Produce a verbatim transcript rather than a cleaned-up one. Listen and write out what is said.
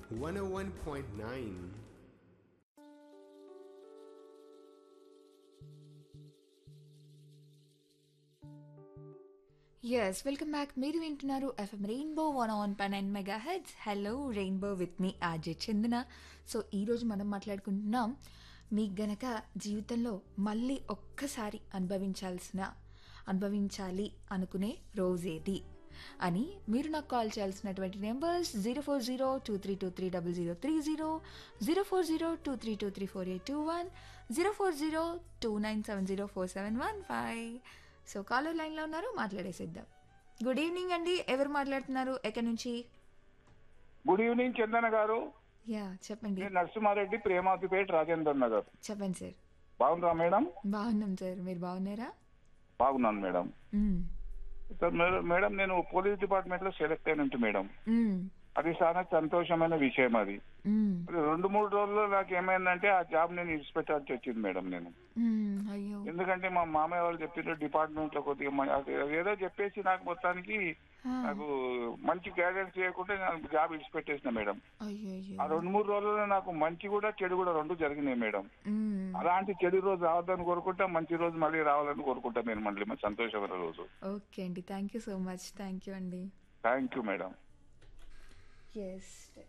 one oh one point nine. Yes welcome back. మీరు వింటున్నారు FM rainbow one on పన్ and mega heads. Hello rainbow with me RJ Chandana. So ఈరోజు మనం మాట్లాడుకుంటున్నాం, మీకు గనక జీవితంలో మళ్ళీ ఒక్కసారి అనుభవించాల్సిన అనుభవించాలి అనుకునే రోజేది అని. మీరు నాకు కాల్ చేయాల్సినటువంటి numbers zero four zero two three two three double zero three zero, zero four zero two three two three four eight two one, zero four zero two nine seven zero four seven one five. So caller లైన్లో ఉన్నారు, మాట్లాడేసిద్దాం. Good evening అండి. ఎవరు మాట్లాడుతున్నారు, ఎక్కడి నుంచి? Good evening చందన గారు. Yeah చెప్పండి. నేను నరసింహారెడ్డి, ప్రేమాతిపేట, రాజేంద్ర నగర్. చెప్పండి సార్. బాగుందా మేడం? బాగున్నాం సార్, మీరు బాగున్నారా? బాగున్నాను మేడం. మ్మ్. సార్ మేడం మేడం, నేను పోలీస్ డిపార్ట్మెంట్ లో సెలెక్ట్ అయినట్టు మేడం. మ్మ్. అది చాలా సంతోషమైన విషయం. అది మ్మ్. అది రెండు మూడు రోజుల్లో నాకు ఏమైందంటే ఆ జాబ్ నేను ఇడిచిపెట్టాల్సి వచ్చింది మేడం. నేను మ్మ్. అయ్యో. ఎందుకంటే మా మామయ్య వాళ్ళు చెప్పిన డిపార్ట్మెంట్ లో కొద్దిగా మ- అది ఏదో చెప్పేసి నాకు మొత్తానికి ఆ. నాకు మంచి గైడెన్స్ చేయకుండా నాకు జాబ్ ఇడిచిపెట్టేసిన మేడం. అయ్యో అయ్యో. ఆ రెండు మూడు రోజుల్లో నాకు మంచి కూడా చెడు కూడా రెండు జరిగినాయి మేడం. మ్మ్. అలాంటి చెడు రోజు రావద్దని కోరుకుంటా, మంచి రోజు మళ్ళీ రావాలని కోరుకుంటా నేను. మళ్ళీ మంచి సంతోషమైన రోజు. ఓకే అండి, thank you so much. Thank you అండి. Thank you madam. ఎస్